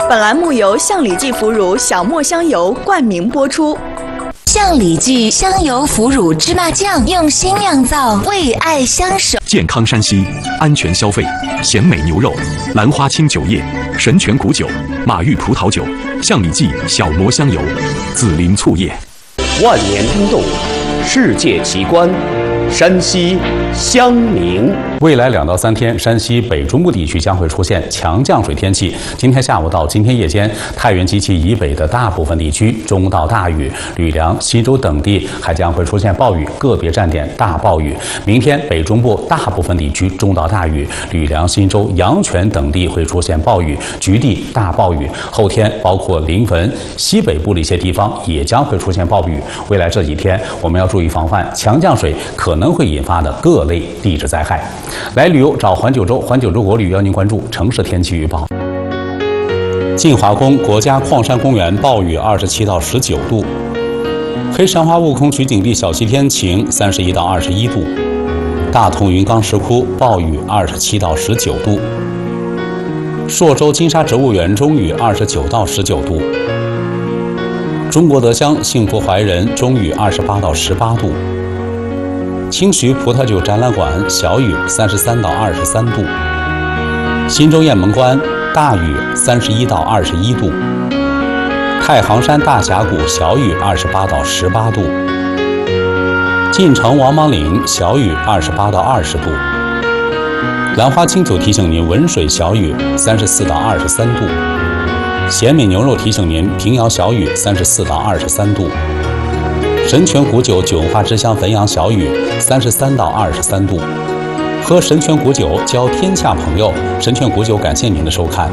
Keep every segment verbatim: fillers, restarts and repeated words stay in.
本栏目由象里记腐乳小磨香油冠名播出。 象里记香油腐乳芝麻酱用心酿造，为爱相守。 健康山西，安全消费，鲜美牛肉，兰花清酒业，神泉古酒，马玉葡萄酒，象里记小磨香油，紫林醋业。 万年冰冻，世界奇观，山西襄宁。 未来两到三天，山西北中部地区将会出现强降水天气。今天下午到今天夜间，太原及其以北的大部分地区中到大雨，吕梁、西周等地还将会出现暴雨，个别站点大暴雨。明天北中部大部分地区中到大雨，吕梁、新州、阳泉等地会出现暴雨，局地大暴雨。后天包括临汾、西北部的一些地方也将会出现暴雨。未来这几天，我们要注意防范强降水可能会引发的各类地质灾害。来旅游找环九州，环九州国旅邀您关注城市天气预报。晋华宫国家矿山公园暴雨二十七到十九度，黑山花悟空取景地小西天晴三十一到二十一度，大同云冈石窟暴雨二十七到十九度，朔州金沙植物园中雨二十九到十九度，中国德乡幸福怀仁中雨二十八到十八度。清徐葡萄酒展览馆小雨三十三到二十三度，新州雁门关大雨三十一到二十一度，太行山大峡谷小雨二十八到十八度，晋城王莽岭小雨二十八到二十度，兰花清酒提醒您文水小雨三十四到二十三度，咸美牛肉提醒您平遥小雨三十四到二十三度。神泉古酒九文化之乡汾阳小雨三十三到二十三度，喝神泉古酒交天下朋友。神泉古酒感谢您的收看。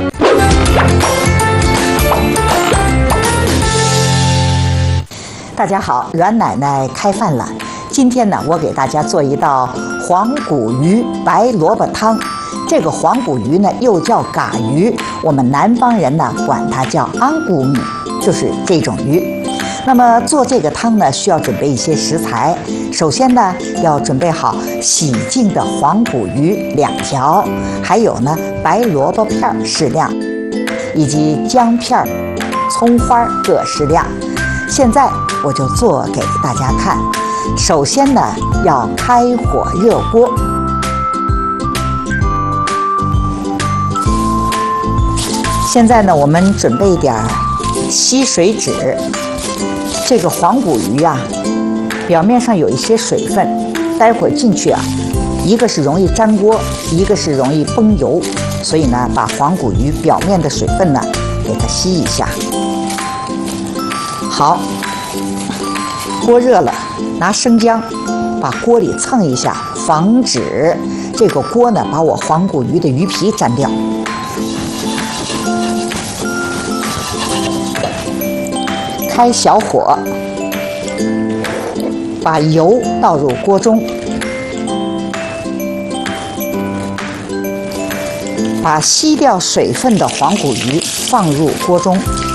大家好，阮奶奶开饭了。今天呢，我给大家做一道黄骨鱼白萝卜汤。这个黄骨鱼呢，又叫嘎鱼，我们南方人呢管它叫安骨米，就是这种鱼。那么做这个汤呢，需要准备一些食材。首先呢，要准备好洗净的黄骨鱼两条，还有呢白萝卜片适量，以及姜片、葱花各适量。现在我就做给大家看。首先呢，要开火热锅，现在呢，我们准备一点吸水纸。这个黄骨鱼啊，表面上有一些水分，待会儿进去啊，一个是容易粘锅，一个是容易崩油，所以呢，把黄骨鱼表面的水分呢，给它吸一下。好，锅热了，拿生姜把锅里蹭一下，防止这个锅呢把我黄骨鱼的鱼皮粘掉。开小火，把油倒入锅中，把吸掉水分的黄骨鱼放入锅中，